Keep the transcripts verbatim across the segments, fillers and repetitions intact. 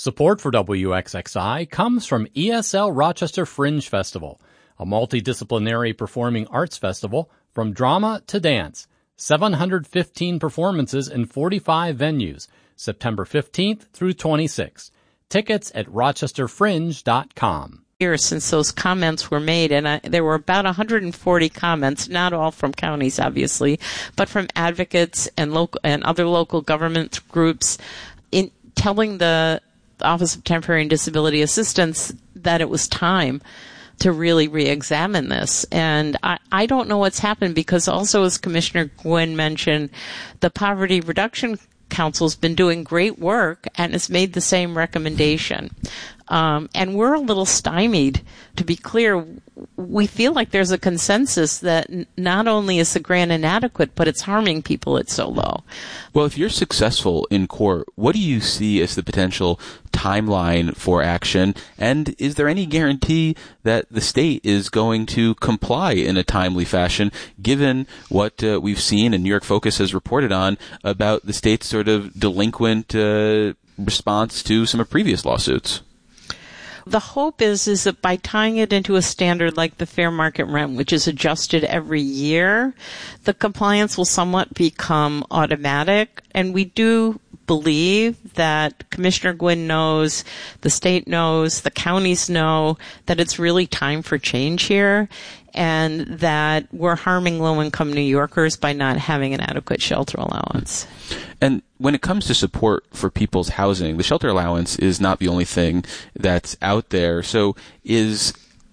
Support for W X X I comes from E S L Rochester Fringe Festival, a multidisciplinary performing arts festival from drama to dance. seven hundred fifteen performances in forty-five venues, September fifteenth through twenty-sixth. Tickets at rochester fringe dot com. Years since those comments were made, and I, there were about one hundred forty comments, not all from counties, obviously, but from advocates and local and other local government groups, in telling the Office of Temporary and Disability Assistance that it was time to really re-examine this. And I, I don't know what's happened, because also, as Commissioner Gwynn mentioned, the Poverty Reduction Council's been doing great work and has made the same recommendation. Um, and we're a little stymied. To be clear, we feel like there's a consensus that n- not only is the grant inadequate, but it's harming people it's so low. Well, if you're successful in court, what do you see as the potential timeline for action? And is there any guarantee that the state is going to comply in a timely fashion, given what uh, we've seen and New York Focus has reported on about the state's sort of delinquent uh, response to some of previous lawsuits? The hope is is that by tying it into a standard like the fair market rent, which is adjusted every year, the compliance will somewhat become automatic. And we do believe that Commissioner Gwynn knows, the state knows, the counties know that it's really time for change here, and that we're harming low-income New Yorkers by not having an adequate shelter allowance. And when it comes to support for people's housing, the shelter allowance is not the only thing that's out there. So is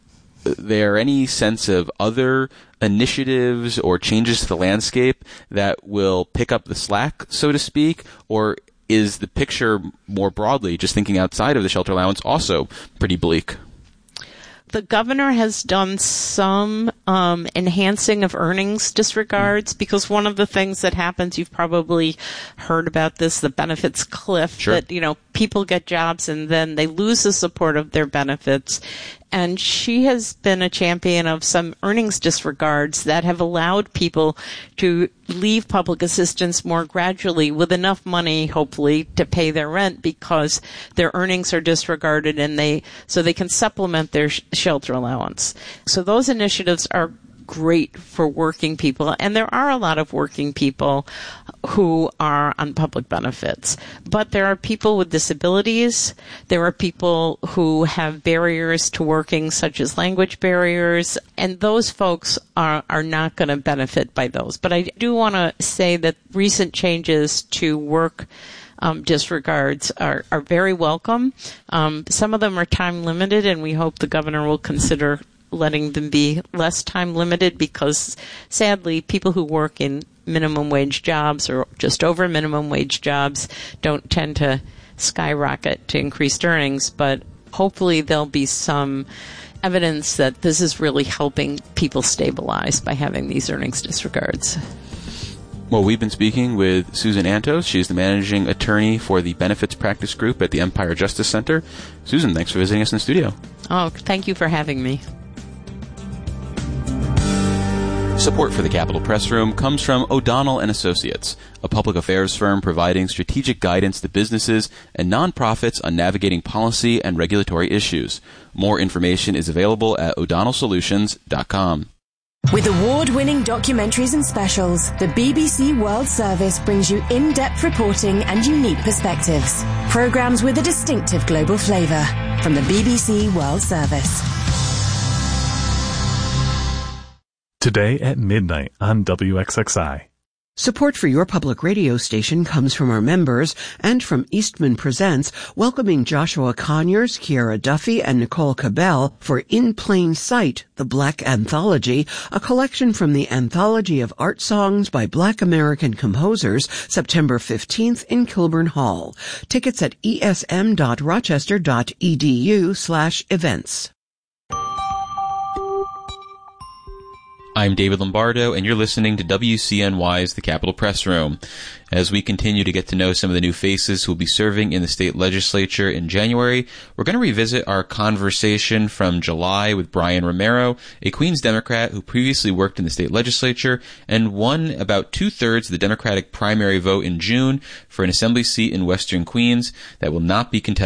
there any sense of other initiatives or changes to the landscape that will pick up the slack, so to speak? Or is the picture more broadly, just thinking outside of the shelter allowance, also pretty bleak? The governor has done some um, enhancing of earnings disregards, because one of the things that happens, you've probably heard about this, the benefits cliff, sure. that, you know, people get jobs and then they lose the support of their benefits. And she has been a champion of some earnings disregards that have allowed people to leave public assistance more gradually with enough money, hopefully, to pay their rent, because their earnings are disregarded, and they so they can supplement their sh- shelter allowance. So those initiatives are great for working people, and there are a lot of working people who are on public benefits. But there are people with disabilities. There are people who have barriers to working, such as language barriers, and those folks are, are not going to benefit by those. But I do want to say that recent changes to work Um, disregards are, are very welcome. Um, some of them are time limited, and we hope the governor will consider letting them be less time limited, because sadly people who work in minimum wage jobs or just over minimum wage jobs don't tend to skyrocket to increased earnings. But hopefully there'll be some evidence that this is really helping people stabilize by having these earnings disregards. Well, we've been speaking with Susan Antos. She's the managing attorney for the Benefits Practice Group at the Empire Justice Center. Susan, thanks for visiting us in the studio. Oh, thank you for having me. Support for the Capitol Press Room comes from O'Donnell and Associates, a public affairs firm providing strategic guidance to businesses and nonprofits on navigating policy and regulatory issues. More information is available at o'donnell solutions dot com. With award-winning documentaries and specials, the B B C World Service brings you in-depth reporting and unique perspectives. Programs with a distinctive global flavour. From the B B C World Service. Today at midnight on W X X I. Support for your public radio station comes from our members and from Eastman Presents, welcoming Joshua Conyers, Kiara Duffy, and Nicole Cabell for In Plain Sight, the Black Anthology, a collection from the Anthology of Art Songs by Black American Composers, September fifteenth in Kilburn Hall. Tickets at esm.rochester.edu slash events. I'm David Lombardo, and you're listening to W C N Y's The Capitol Press Room. As we continue to get to know some of the new faces who will be serving in the state legislature in January, we're going to revisit our conversation from July with Brian Romero, a Queens Democrat who previously worked in the state legislature and won about two-thirds of the Democratic primary vote in June for an assembly seat in Western Queens that will not be contested